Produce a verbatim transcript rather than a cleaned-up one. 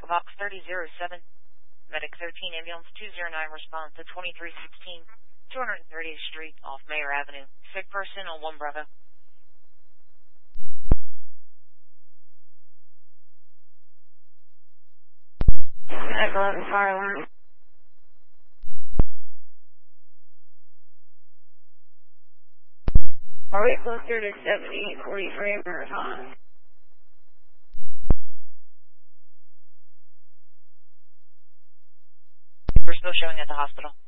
Box thirty oh seven. Medic thirteen, Ambulance two oh nine, response to twenty-three sixteen, two hundred thirtieth Street, off Mayer Avenue. Sick person on one Bravo. Medic eleven, fire alarm. Are we closer to seventy-eight forty-three Marathon? We're still showing at the hospital.